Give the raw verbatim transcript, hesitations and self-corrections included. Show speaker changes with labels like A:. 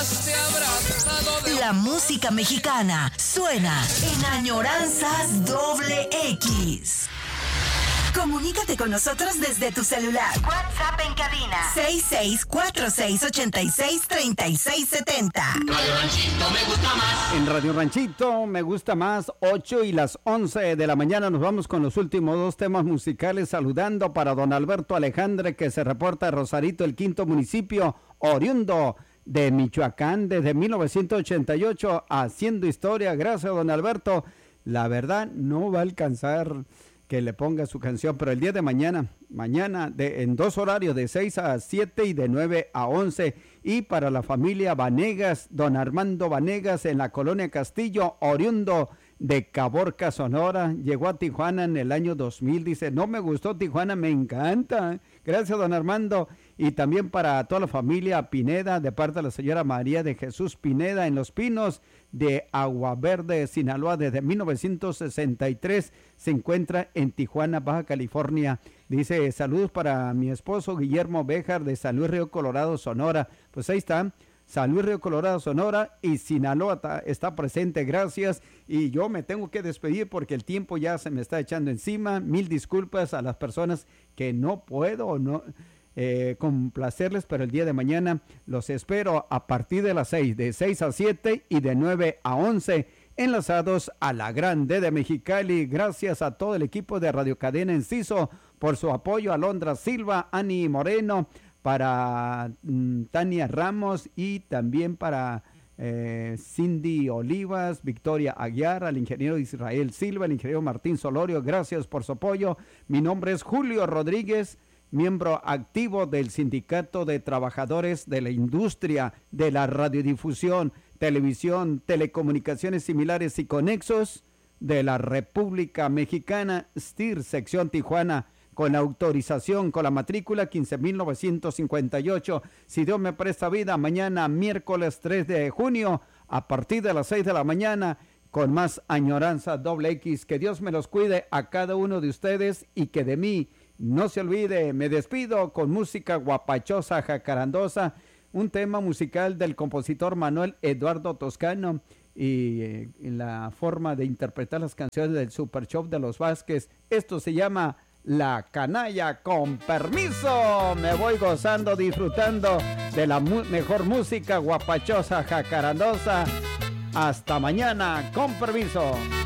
A: quedaste abrazado de...
B: La música mexicana suena en Añoranzas Doble X. Comunícate con nosotros desde tu celular. WhatsApp en cabina seis seis cuatro seis ocho seis tres seis siete cero.
C: Radio Ranchito me gusta más.
D: En Radio Ranchito me gusta más, ocho y las once de la mañana. Nos vamos con los últimos dos temas musicales. Saludando para don Alberto Alejandre, que se reporta de Rosarito, el quinto municipio, oriundo de Michoacán, desde mil novecientos ochenta y ocho, haciendo historia. Gracias, don Alberto. La verdad, no va a alcanzar que le ponga su canción, pero el día de mañana, mañana de, en dos horarios, de seis a siete y de nueve a once, y para la familia Vanegas, don Armando Vanegas, en la colonia Castillo, oriundo de Caborca, Sonora, llegó a Tijuana en el año dos mil, dice, no me gustó Tijuana, me encanta. Gracias, don Armando. Y también para toda la familia Pineda, de parte de la señora María de Jesús Pineda, en Los Pinos de Agua Verde, Sinaloa, desde mil novecientos sesenta y tres, se encuentra en Tijuana, Baja California. Dice, saludos para mi esposo Guillermo Béjar, de San Luis Río Colorado, Sonora. Pues ahí está, San Luis Río Colorado, Sonora, y Sinaloa está, está presente. Gracias. Y yo me tengo que despedir porque el tiempo ya se me está echando encima. Mil disculpas a las personas que no puedo no eh, complacerles, pero el día de mañana los espero a partir de las seis, de seis a siete y de nueve a once, enlazados a la Grande de Mexicali. Gracias a todo el equipo de Radio Cadena Enciso por su apoyo. Alondra Silva, Ani Moreno, para mm, Tania Ramos, y también para eh, Cindy Olivas, Victoria Aguiar, al ingeniero Israel Silva, el ingeniero Martín Solorio. Gracias por su apoyo. Mi nombre es Julio Rodríguez, miembro activo del Sindicato de Trabajadores de la Industria de la Radiodifusión, Televisión, Telecomunicaciones Similares y Conexos de la República Mexicana, S T I R, sección Tijuana, con autorización, con la matrícula quince mil novecientos cincuenta y ocho. Si Dios me presta vida, mañana miércoles tres de junio, a partir de las seis de la mañana, con más Añoranza Doble X. Que Dios me los cuide a cada uno de ustedes y que de mí no se olvide. Me despido con música guapachosa, jacarandosa, un tema musical del compositor Manuel Eduardo Toscano, y eh, la forma de interpretar las canciones del Super Show de los Vázquez. Esto se llama La Canalla. Con permiso, me voy gozando, disfrutando de la mu- mejor música guapachosa, jacarandosa. Hasta mañana, con permiso.